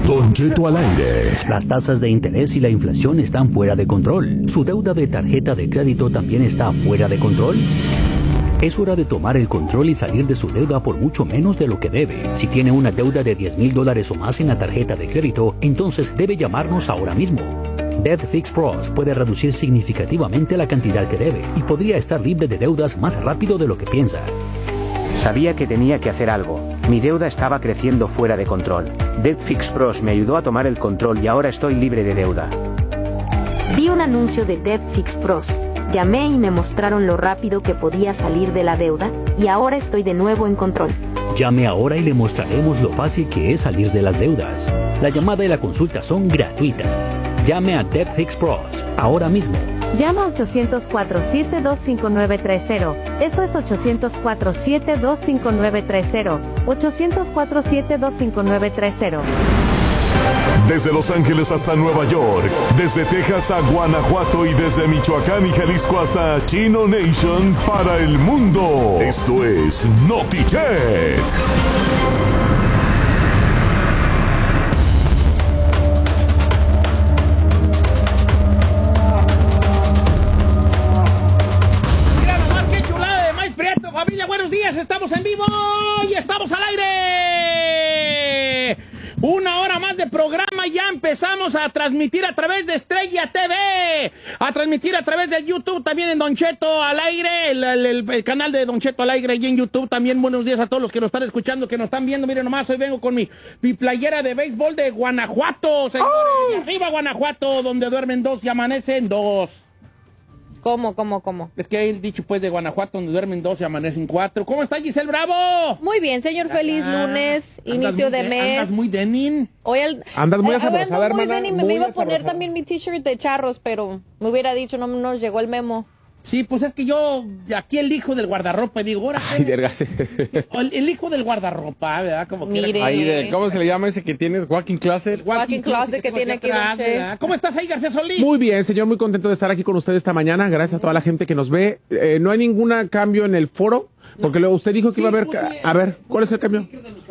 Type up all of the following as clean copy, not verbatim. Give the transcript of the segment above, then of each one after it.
Don Cheto al aire. Las tasas de interés y la inflación están fuera de control. ¿Su deuda de tarjeta de crédito también está fuera de control? Es hora de tomar el control y salir de su deuda por mucho menos de lo que debe. Si tiene una deuda de $10,000 o más en la tarjeta de crédito, entonces debe llamarnos ahora mismo. Debt Fix Pros puede reducir significativamente la cantidad que debe y podría estar libre de deudas más rápido de lo que piensa. Sabía que tenía que hacer algo. Mi deuda estaba creciendo fuera de control. Debt Fix Pros me ayudó a tomar el control y ahora estoy libre de deuda. Vi un anuncio de Debt Fix Pros. Llamé y me mostraron lo rápido que podía salir de la deuda y ahora estoy de nuevo en control. Llame ahora y le mostraremos lo fácil que es salir de las deudas. La llamada y la consulta son gratuitas. Llame a Debt Fix Pros ahora mismo. Llama 800-472-5930. Eso es 800-472-5930. 800-472-5930. Desde Los Ángeles hasta Nueva York, desde Texas a Guanajuato y desde Michoacán y Jalisco hasta Chino Nation para el mundo. Esto es Notichet. Familia, buenos días, estamos en vivo y estamos al aire. Una hora más de programa, ya empezamos a transmitir a través de Estrella TV, a transmitir a través de YouTube, también en Don Cheto al aire, el canal de Don Cheto al aire y en YouTube también. Buenos días a todos los que nos están escuchando, que nos están viendo. Miren nomás, hoy vengo con mi playera de béisbol de Guanajuato, señores. Y arriba Guanajuato, donde duermen dos y amanecen dos. ¿Cómo? Es que hay el dicho, pues, de Guanajuato, donde duermen dos y amanecen cuatro. ¿Cómo está, Giselle Bravo? Muy bien, señor. Feliz lunes, inicio de mes. Andas muy denim. Andas muy asabrosada, hermana. Me iba a poner también mi t-shirt de charros, pero me hubiera dicho, no nos llegó el memo. Sí, pues es que yo, aquí el hijo del guardarropa, digo, ahora. Ay, vergas. El hijo del guardarropa, ¿verdad? Como mire. Ahí ¿cómo se le llama ese que tienes? Walking Closet. Walking Closet que tiene aquí, Don Che. ¿Cómo estás ahí, García Solís? Muy bien, señor, muy contento de estar aquí con usted esta mañana. Gracias a toda la gente que nos ve. No hay ningún cambio en el foro, porque luego usted dijo que iba a haber... A ver, ¿cuál es el cambio?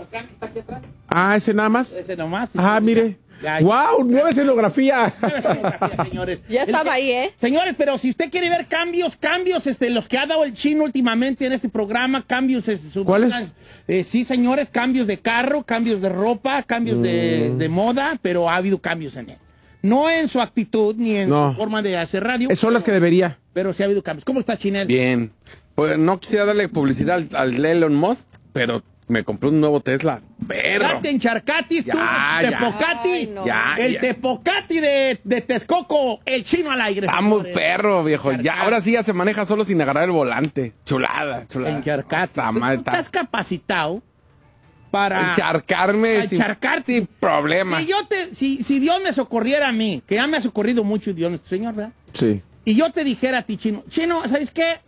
Ah, ese nada más. Ese nomás. Ah, mire. ¡Wow! ¡Nueva escenografía! Señores. Ya estaba ahí, ¿eh? Señores, pero si usted quiere ver cambios, los que ha dado el chino últimamente en este programa, cambios... ¿Cuáles? Sí, señores, cambios de carro, cambios de ropa, cambios de moda, pero ha habido cambios en él. No en su actitud ni en su forma de hacer radio. Son las que debería. Pero sí ha habido cambios. ¿Cómo está, Chinel? Bien. Pues no quisiera darle publicidad al Elon Musk, pero me compré un nuevo Tesla. Perro. Ya te encharcatis, tú, Tepocati. Ay, no. El Tepocati de Texcoco, el chino al aire. Vamos, señores. perro, viejo. Encharcati. Ya, ahora sí ya se maneja solo sin agarrar el volante. Chulada. Encharcati. Está Tú mal, estás capacitado para... Encharcarme sin problema. Si Dios me socorriera a mí, que ya me ha socorrido mucho Dios, señor, ¿verdad? Sí. Y yo te dijera a ti, Chino, ¿sabes qué?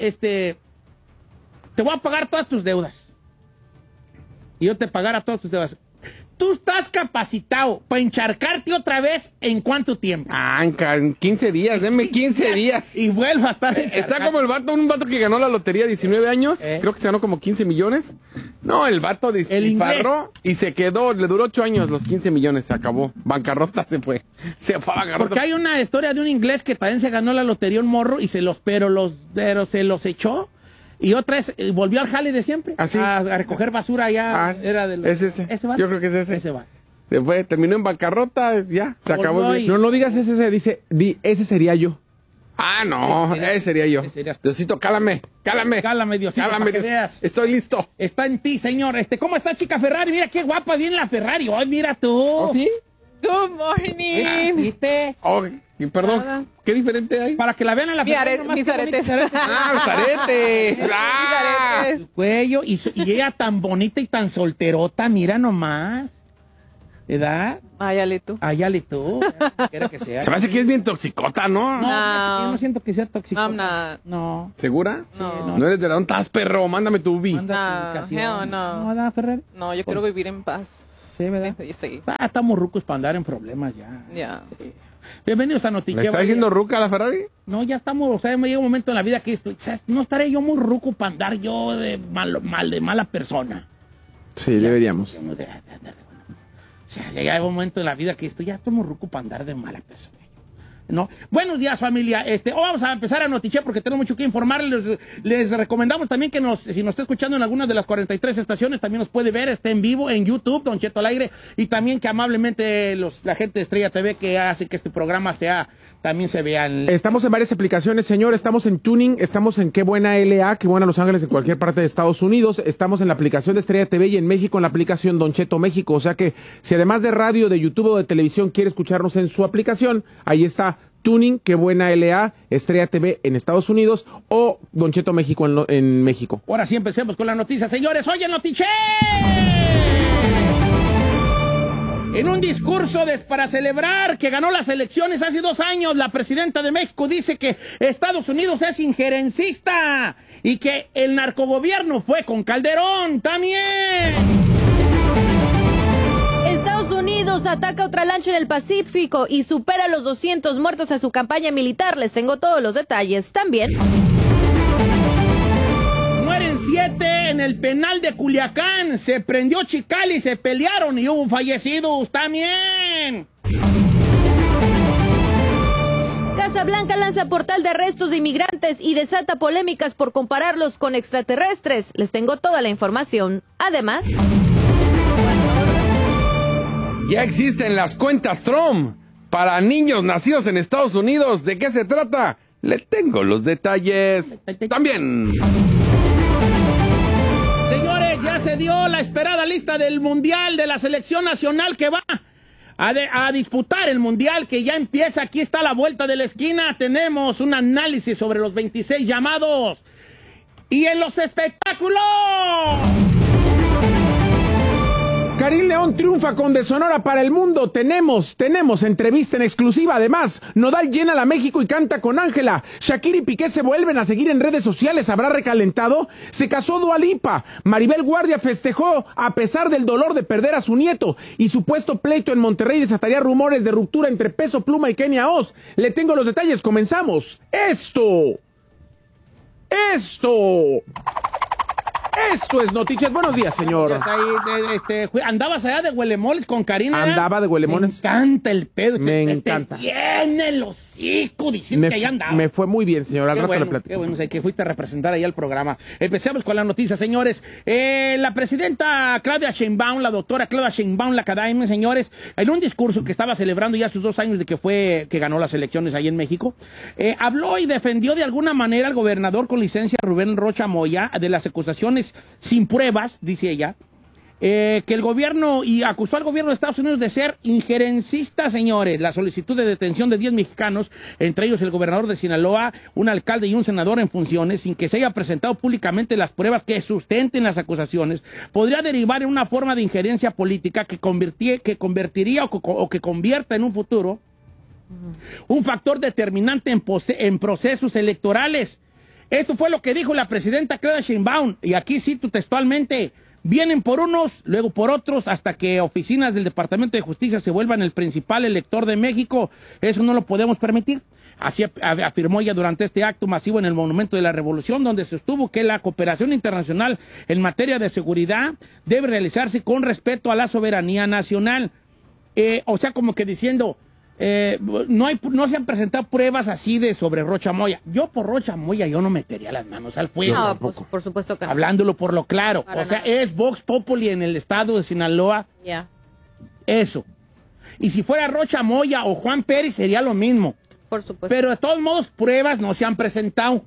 Te voy a pagar todas tus deudas. Y yo te pagara todas tus deudas. Tú estás capacitado para encharcarte otra vez ¿en cuánto tiempo? En 15 días, denme 15 días. Y vuelvo a estar encharcado. Está como un vato que ganó la lotería 19 años, creo que se ganó como 15 millones. No, el vato despilfarró y se quedó, le duró 8 años los 15 millones, se acabó. Bancarrota se fue a bancarrota. Porque hay una historia de un inglés que también se ganó la lotería un morro y se los echó. Y otra vez volvió al jale de siempre. ¿Ah, sí? A recoger basura allá. Era del... Es ese. Yo creo que es ese. Ese va. Se fue, terminó en bancarrota, ya, se acabó. No digas ese, ese sería yo. Ah, no, ese sería yo. Diosito, cálame. Cálame, Diosito, para que veas. Estoy listo. Está en ti, señor. ¿Cómo está, chica Ferrari? Mira qué guapa viene la Ferrari. Ay, mira tú. ¿Oh, sí? Good morning. ¿Viste? Oh, perdón, ¿qué diferente hay? Para que la vean a la Ferrari. Mis aretes. Ah, los aretes. Mis aretes. Cuello. Y ella tan bonita y tan solterota, mira nomás. ¿Verdad? Áyale tú. Áyale tú. Quiera que sea. Se me hace que es bien toxicota, ¿no? No, yo no siento que sea toxicota. No. ¿Segura? No. No eres de la ¿dónde estás, perro? Mándame tu ubi. No, no. ¿No, Ferrari? No, yo quiero vivir en paz. Sí, ¿verdad? Sí. Estamos rucos para andar en problemas ya. Ya. Sí. Bienvenidos a Noticias. ¿Me está diciendo ruca la Ferrari? No, ya estamos, o sea, me llega un momento en la vida que no estaré yo muy ruco para andar yo de mala persona. Sí, deberíamos. sea, ya hay un momento en la vida que esto ya estamos ruco para andar de mala persona. ¿No? Buenos días, familia. Vamos a empezar a notichear porque tenemos mucho que informarles. Les recomendamos también que si nos está escuchando en alguna de las 43 estaciones, también nos puede ver, está en vivo en YouTube, Don Cheto al Aire, y también que amablemente la gente de Estrella TV que hace que este programa también se vean. Estamos en varias aplicaciones, señor. Estamos en Tuning, estamos en Qué Buena LA, Qué Buena Los Ángeles, en cualquier parte de Estados Unidos. Estamos en la aplicación de Estrella TV y en México en la aplicación Don Cheto México. O sea que si además de radio, de YouTube o de televisión quiere escucharnos en su aplicación, ahí está Tuning, Qué Buena LA, Estrella TV en Estados Unidos o Don Cheto México en México. Ahora sí empecemos con la noticia, señores. ¡Oye, Notiche! En un discurso para celebrar que ganó las elecciones hace 2 años, la presidenta de México dice que Estados Unidos es injerencista y que el narcogobierno fue con Calderón también. Estados Unidos ataca otra lancha en el Pacífico y supera los 200 muertos en su campaña militar. Les tengo todos los detalles también. Mueren 7 en el penal de Culiacán. Se prendió Chicali, se pelearon y hubo fallecidos también. Casa Blanca lanza portal de arrestos de inmigrantes y desata polémicas por compararlos con extraterrestres. Les tengo toda la información. Además, Ya existen las cuentas Trump para niños nacidos en Estados Unidos. ¿De qué se trata? Le tengo los detalles también. Señores, ya se dio la esperada lista del Mundial de la Selección Nacional que va a disputar el Mundial, que ya empieza. Aquí está a la vuelta de la esquina. Tenemos un análisis sobre los 26 llamados. Y en los espectáculos, Karim León triunfa con De Sonora para el mundo. Tenemos entrevista en exclusiva. Además, Nodal llena la México y canta con Ángela. Shakira y Piqué se vuelven a seguir en redes sociales. ¿Habrá recalentado? Se casó Dua Lipa. Maribel Guardia festejó a pesar del dolor de perder a su nieto. Y supuesto pleito en Monterrey desataría rumores de ruptura entre Peso Pluma y Kenia Oz. Le tengo los detalles. Comenzamos. Esto es Noticias. Buenos días, señor. Andabas allá de huelemoles con Karina. Andaba de huelemones. Me encanta el pedo. Me encanta. Tiene el hocico diciendo que allá andaba. Me fue muy bien, señor. Al rato le platico. Qué bueno, que fuiste a representar ahí al programa. Empecemos con las noticias, señores. La presidenta Claudia Sheinbaum, la doctora Claudia Sheinbaum, la academia, señores, en un discurso que estaba celebrando ya sus 2 años de que ganó las elecciones ahí en México, habló y defendió de alguna manera al gobernador con licencia Rubén Rocha Moya de las acusaciones sin pruebas, dice ella, que el gobierno, y acusó al gobierno de Estados Unidos de ser injerencista, señores. La solicitud de detención de 10 mexicanos, entre ellos el gobernador de Sinaloa, un alcalde y un senador en funciones, sin que se haya presentado públicamente las pruebas que sustenten las acusaciones, podría derivar en una forma de injerencia política que convertiría o que convierta en un futuro un factor determinante en procesos electorales. Esto fue lo que dijo la presidenta Claudia Sheinbaum, y aquí cito textualmente: vienen por unos, luego por otros, hasta que oficinas del Departamento de Justicia se vuelvan el principal elector de México. Eso no lo podemos permitir. Así afirmó ella durante este acto masivo en el Monumento de la Revolución, donde sostuvo que la cooperación internacional en materia de seguridad debe realizarse con respeto a la soberanía nacional. O sea, como que diciendo, no se han presentado pruebas así sobre Rocha Moya. Yo por Rocha Moya yo no metería las manos al fuego. No, pues, por supuesto que no. Hablándolo por lo claro. Para o sea, nada. es Vox Populi en el estado de Sinaloa. Ya. Eso. Y si fuera Rocha Moya o Juan Pérez sería lo mismo. Por supuesto. Pero de todos modos pruebas no se han presentado.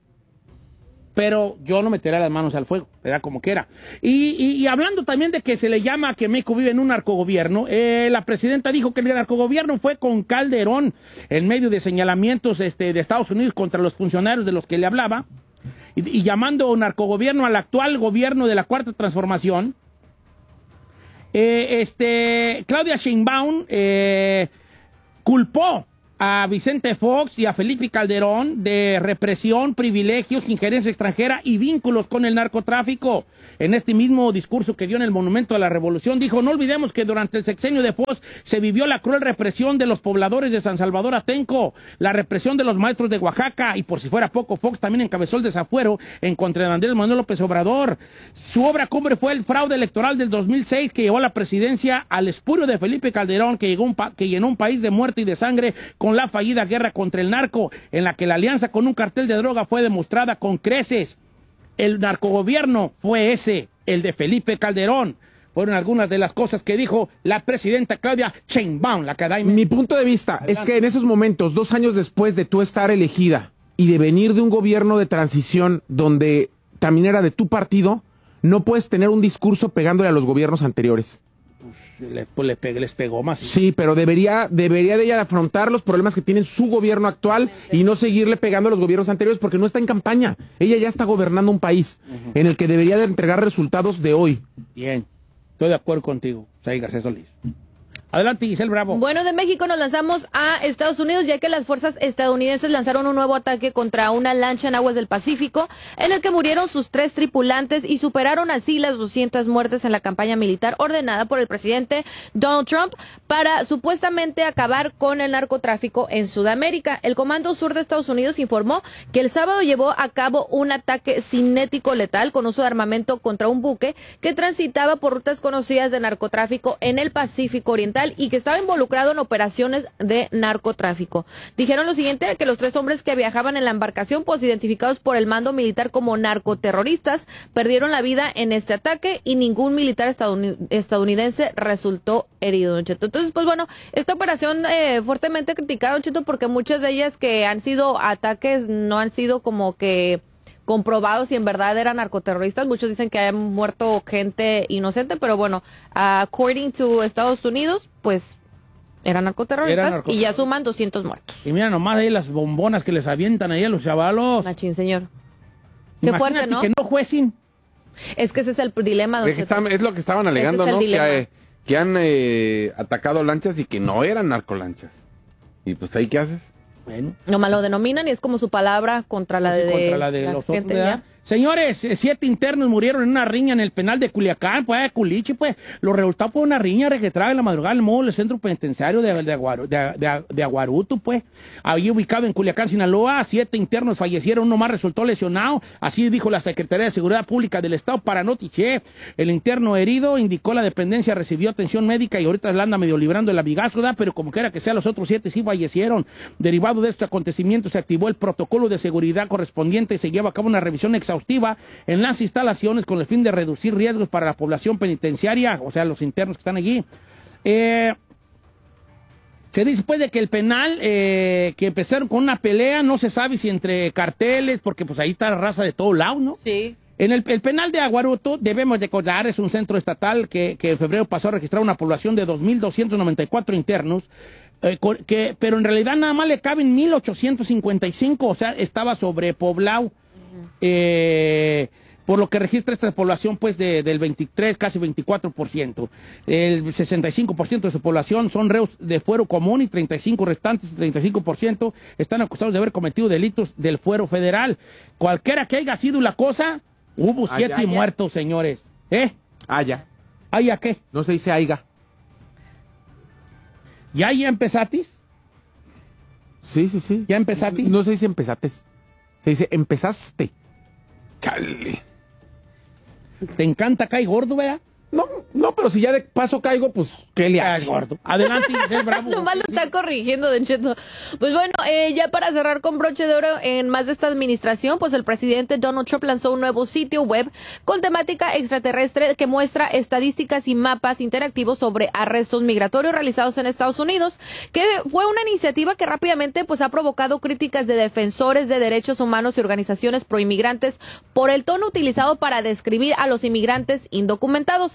Pero yo no metería las manos al fuego, ¿verdad? Como quiera. Y hablando también de que se le llama que México vive en un narcogobierno, la presidenta dijo que el narcogobierno fue con Calderón en medio de señalamientos de Estados Unidos contra los funcionarios de los que le hablaba, y llamando narcogobierno al actual gobierno de la Cuarta Transformación. Claudia Sheinbaum culpó a Vicente Fox y a Felipe Calderón de represión, privilegios, injerencia extranjera y vínculos con el narcotráfico. En este mismo discurso que dio en el Monumento a la Revolución, dijo: no olvidemos que durante el sexenio de Fox se vivió la cruel represión de los pobladores de San Salvador Atenco, la represión de los maestros de Oaxaca, y por si fuera poco, Fox también encabezó el desafuero en contra de Andrés Manuel López Obrador. Su obra cumbre fue el fraude electoral del 2006, que llevó a la presidencia al espurio de Felipe Calderón, que llenó un país de muerte y de sangre con la fallida guerra contra el narco, en la que la alianza con un cartel de droga fue demostrada con creces. El narcogobierno fue ese, el de Felipe Calderón. Fueron algunas de las cosas que dijo la presidenta Claudia Sheinbaum, la academia. Mi punto de vista es que en esos momentos, 2 años después de tú estar elegida y de venir de un gobierno de transición donde también era de tu partido, no puedes tener un discurso pegándole a los gobiernos anteriores. Les pegó más. Sí, pero debería de ella afrontar los problemas que tiene su gobierno actual y no seguirle pegando a los gobiernos anteriores, porque no está en campaña. Ella ya está gobernando un país en el que debería de entregar resultados de hoy. Bien, estoy de acuerdo contigo, Saí Garcés Solís. Adelante, Giselle Bravo. Bueno, de México nos lanzamos a Estados Unidos, ya que las fuerzas estadounidenses lanzaron un nuevo ataque contra una lancha en aguas del Pacífico, en el que murieron sus 3 tripulantes y superaron así las 200 muertes en la campaña militar ordenada por el presidente Donald Trump para supuestamente acabar con el narcotráfico en Sudamérica. El Comando Sur de Estados Unidos informó que el sábado llevó a cabo un ataque cinético letal con uso de armamento contra un buque que transitaba por rutas conocidas de narcotráfico en el Pacífico Oriental y que estaba involucrado en operaciones de narcotráfico. Dijeron lo siguiente, que los 3 hombres que viajaban en la embarcación, pues identificados por el mando militar como narcoterroristas, perdieron la vida en este ataque y ningún militar estadounidense resultó herido, Don Cheto. Entonces, pues bueno, esta operación fuertemente criticada, Don Cheto, porque muchas de ellas que han sido ataques no han sido como que comprobados si en verdad eran narcoterroristas. Muchos dicen que hayan muerto gente inocente, pero bueno, according to Estados Unidos, pues eran narcoterroristas y ya suman 200 muertos. Y mira nomás ahí las bombonas que les avientan ahí a los chavalos. Machín, señor. Qué Imagínate fuerte, ¿no? Que no juecen. Es que ese es el dilema, don Cheto. Es lo que estaban alegando, Ese es el ¿no? dilema. Que han atacado lanchas y que no eran narcolanchas. Y pues ahí, ¿qué haces? Bueno. Nomás lo denominan y es como su palabra contra la de los otros, gente, ¿verdad? Señores, 7 internos murieron en una riña en el penal de Culiacán, pues, de Culichi, pues. Los resultados por una riña registrada en la madrugada en el módulo del centro penitenciario de Aguaruto, pues. Ahí ubicado en Culiacán, Sinaloa, 7 internos fallecieron, uno más resultó lesionado. Así dijo la Secretaría de Seguridad Pública del Estado para Notiche. El interno herido, indicó la dependencia, recibió atención médica y ahorita la anda medio librando el amigazo, ¿verdad? Pero como quiera que sea, los otros 7 sí fallecieron. Derivado de estos acontecimientos, se activó el protocolo de seguridad correspondiente y se lleva a cabo una revisión exhaustiva en las instalaciones con el fin de reducir riesgos para la población penitenciaria, o sea, los internos que están allí. Se dice pues de que el penal, que empezaron con una pelea, no se sabe si entre carteles, porque pues ahí está la raza de todo lado, ¿no? Sí. En el penal de Aguaruto, debemos recordar, es un centro estatal que en febrero pasó a registrar una población de 2.294 internos, pero en realidad nada más le caben 1.855, o sea, estaba sobrepoblado. Por lo que registra esta población pues del 23, casi 24%. El 65% de su población son reos de fuero común y 35 restantes, 35% están acusados de haber cometido delitos del fuero federal. Cualquiera que haya sido la cosa, hubo 7 muertos, señores. Ya. ¿Haya qué? No se dice aiga. ¿Ya empezatis? Sí. ¿Ya empezatis? No se dice empezates. Se dice empezaste. Chale. ¿Te encanta caer gordo, vea? No, pero si ya de paso caigo, pues, ¿qué le hace? Gordo. Adelante, Giselle Bravo. Nomás lo está corrigiendo, Don Cheto. Pues bueno, ya para cerrar con broche de oro en más de esta administración, pues el presidente Donald Trump lanzó un nuevo sitio web con temática extraterrestre que muestra estadísticas y mapas interactivos sobre arrestos migratorios realizados en Estados Unidos, que fue una iniciativa que rápidamente pues ha provocado críticas de defensores de derechos humanos y organizaciones proinmigrantes por el tono utilizado para describir a los inmigrantes indocumentados.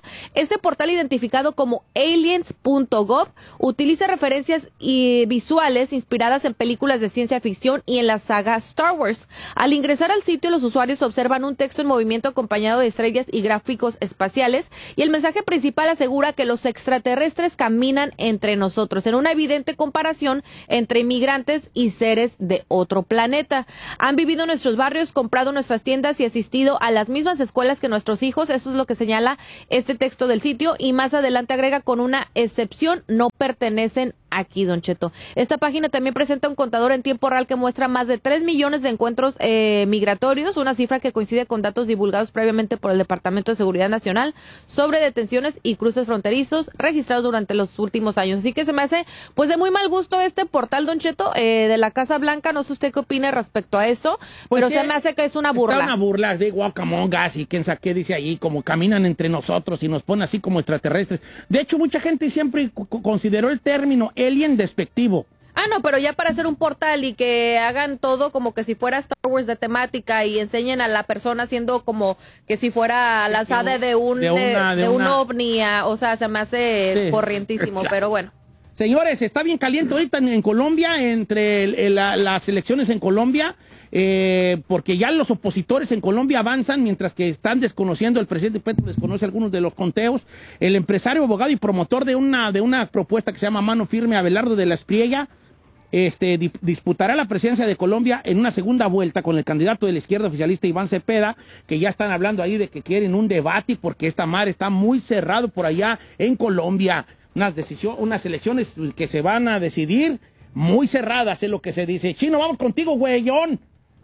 Este portal, identificado como aliens.gov, utiliza referencias visuales inspiradas en películas de ciencia ficción y en la saga Star Wars. Al ingresar al sitio, los usuarios observan un texto en movimiento acompañado de estrellas y gráficos espaciales, y el mensaje principal asegura que los extraterrestres caminan entre nosotros, en una evidente comparación entre inmigrantes y seres de otro planeta. Han vivido en nuestros barrios, comprado en nuestras tiendas y asistido a las mismas escuelas que nuestros hijos. Eso es lo que señala este texto del sitio, y más adelante agrega: con una excepción, no pertenecen aquí, Don Cheto. Esta página también presenta un contador en tiempo real que muestra más de 3 millones de encuentros migratorios, una cifra que coincide con datos divulgados previamente por el Departamento de Seguridad Nacional sobre detenciones y cruces fronterizos registrados durante los últimos años. Así que se me hace pues de muy mal gusto este portal, Don Cheto, de la Casa Blanca. No sé usted qué opina respecto a esto, pero se me hace que es una burla. Está una burla de guacamongas y quién sabe qué dice allí, como caminan entre nosotros y nos pone así como extraterrestres. De hecho, mucha gente siempre consideró el término alien despectivo. Ah, no, pero ya para hacer un portal y que hagan todo como que si fuera Star Wars de temática y enseñen a la persona haciendo como que si fuera lanzada de un ovni, o sea, se me hace corrientísimo, pero bueno. Señores, está bien caliente ahorita en Colombia, entre las elecciones en Colombia, porque ya los opositores en Colombia avanzan, mientras que están desconociendo, el presidente Petro desconoce algunos de los conteos. El empresario, abogado y promotor de una propuesta que se llama Mano Firme, Abelardo de la Espriella, disputará la presidencia de Colombia en una segunda vuelta con el candidato de la izquierda oficialista Iván Cepeda, que ya están hablando ahí de que quieren un debate porque esta mar está muy cerrado por allá en Colombia. Unas elecciones que se van a decidir muy cerradas, es lo que se dice. Chino, vamos contigo, güeyón.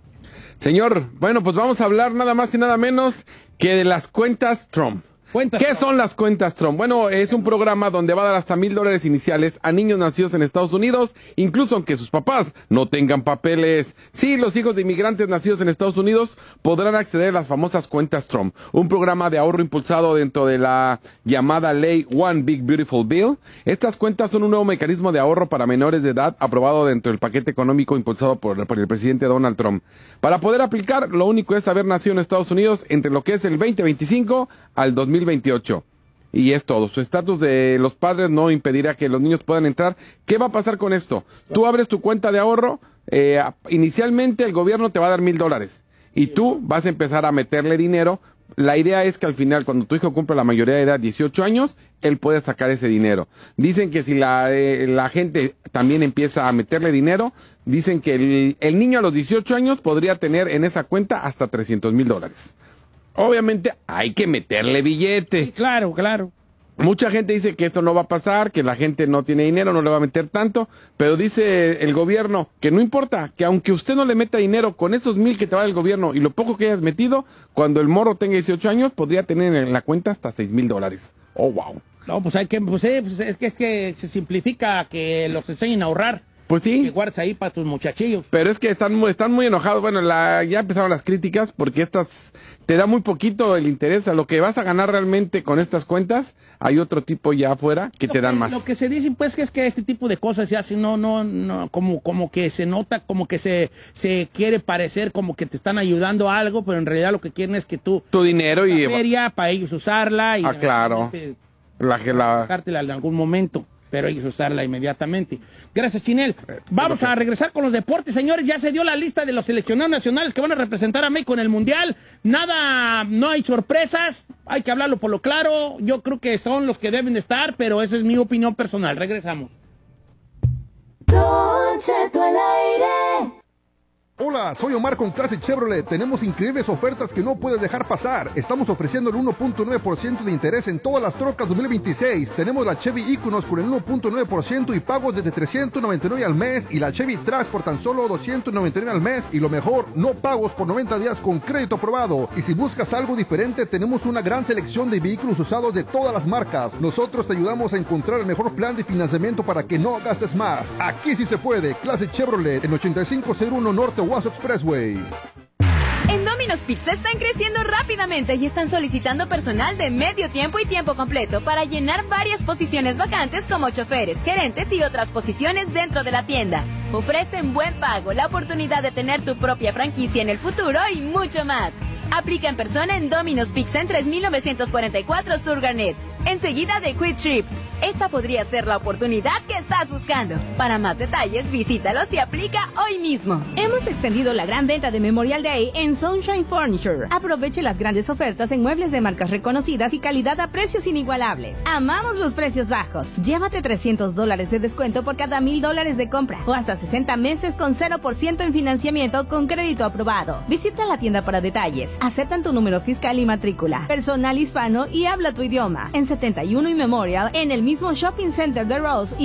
Señor, bueno, pues vamos a hablar nada más y nada menos que de las cuentas Trump. ¿Qué son las cuentas Trump? Bueno, es un programa donde va a dar hasta $1,000 iniciales a niños nacidos en Estados Unidos, incluso aunque sus papás no tengan papeles. Sí, los hijos de inmigrantes nacidos en Estados Unidos podrán acceder a las famosas cuentas Trump, un programa de ahorro impulsado dentro de la llamada ley One Big Beautiful Bill. Estas cuentas son un nuevo mecanismo de ahorro para menores de edad aprobado dentro del paquete económico impulsado por el presidente Donald Trump. Para poder aplicar, lo único es haber nacido en Estados Unidos entre lo que es el 2025 al 2028. Y es todo. Su estatus de los padres no impedirá que los niños puedan entrar. ¿Qué va a pasar con esto? Tú abres tu cuenta de ahorro, inicialmente el gobierno te va a dar $1,000 y tú vas a empezar a meterle dinero. La idea es que al final, cuando tu hijo cumple la mayoría de edad, 18 años, él puede sacar ese dinero. Dicen que si la gente también empieza a meterle dinero, dicen que el niño a los 18 años podría tener en esa cuenta hasta $300,000. Obviamente hay que meterle billete. Sí, claro, claro. Mucha gente dice que esto no va a pasar, que la gente no tiene dinero, no le va a meter tanto, pero dice el gobierno que no importa, que aunque usted no le meta dinero, con esos $1,000 que te va el gobierno y lo poco que hayas metido, cuando el morro tenga 18 años, podría tener en la cuenta hasta $6,000. Oh, wow. No, pues es que se simplifica que los enseñen a ahorrar. Pues sí. Que guardes ahí para tus muchachillos. Pero es que están muy enojados. Bueno, ya empezaron las críticas porque te da muy poquito el interés. A lo que vas a ganar realmente con estas cuentas, hay otro tipo ya afuera que te dan más. Lo que se dice, pues, que es que este tipo de cosas ya como que se nota, como que se quiere parecer como que te están ayudando a algo, pero en realidad lo que quieren es que tu dinero y feria para ellos usarla y claro. Sacártela en algún momento, pero hay que usarla inmediatamente. Gracias, Chinel. Vamos a regresar con los deportes, señores. Ya se dio la lista de los seleccionados nacionales que van a representar a México en el Mundial. No hay sorpresas. Hay que hablarlo por lo claro. Yo creo que son los que deben de estar, pero esa es mi opinión personal. Regresamos. Don Cheto al aire. Hola, soy Omar con Classic Chevrolet. Tenemos increíbles ofertas que no puedes dejar pasar. Estamos ofreciendo el 1.9% de interés en todas las trocas 2026. Tenemos la Chevy Equinox por el 1.9% y pagos desde $399 al mes, y la Chevy Trax por tan solo $299 al mes, y lo mejor, no pagos por 90 días con crédito aprobado. Y si buscas algo diferente, tenemos una gran selección de vehículos usados de todas las marcas. Nosotros te ayudamos a encontrar el mejor plan de financiamiento para que no gastes más. Aquí sí se puede. Classic Chevrolet en 8501 Norte Waso Expressway. En Domino's Pizza están creciendo rápidamente y están solicitando personal de medio tiempo y tiempo completo para llenar varias posiciones vacantes como choferes, gerentes y otras posiciones dentro de la tienda. Ofrecen buen pago, la oportunidad de tener tu propia franquicia en el futuro y mucho más. Aplica en persona en Domino's Pizza en 3944 Sur Garnet, enseguida de Quick Trip. Esta podría ser la oportunidad que estás buscando. Para más detalles, visítalos y aplica hoy mismo. Hemos extendido la gran venta de Memorial Day en Sunshine Furniture. Aproveche las grandes ofertas en muebles de marcas reconocidas y calidad a precios inigualables. Amamos los precios bajos. Llévate $300 de descuento por cada $1,000 de compra o hasta 60 meses con 0% en financiamiento con crédito aprobado. Visita la tienda para detalles. Aceptan tu número fiscal y matrícula. Personal hispano y habla tu idioma. En 71 y Memorial, en el mismo Shopping Center de Rose y